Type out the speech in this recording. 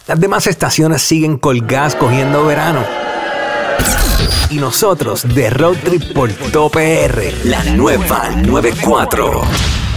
Las demás estaciones siguen colgadas cogiendo verano. Y nosotros de Road Trip por Top PR, la nueva 94.